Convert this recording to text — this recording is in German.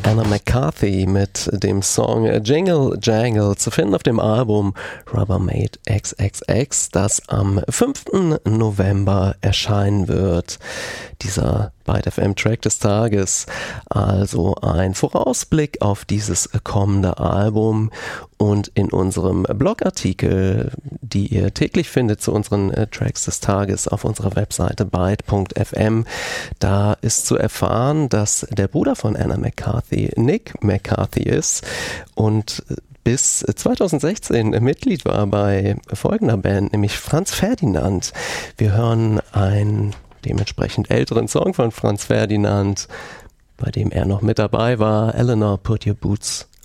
Anna McCarthy mit dem Song Jingle Jangle, zu finden auf dem Album Rubbermaid XXX, das am 5. November erscheinen wird. Dieser Byte FM Track des Tages, also ein Vorausblick auf dieses kommende Album. Und in unserem Blogartikel, die ihr täglich findet zu unseren Tracks des Tages auf unserer Webseite byte.fm, da ist zu erfahren, dass der Bruder von Anna McCarthy Nick McCarthy ist und bis 2016 Mitglied war bei folgender Band, nämlich Franz Ferdinand. Wir hören einen dementsprechend älteren Song von Franz Ferdinand, bei dem er noch mit dabei war. Eleanor, Put Your Boots